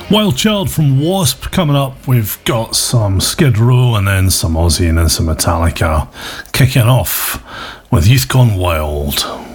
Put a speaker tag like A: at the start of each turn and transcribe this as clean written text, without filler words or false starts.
A: Wild Child from Wasp coming up. We've got some Skid Row and then some Ozzy and then some Metallica. Kicking off with Youth Gone Wild.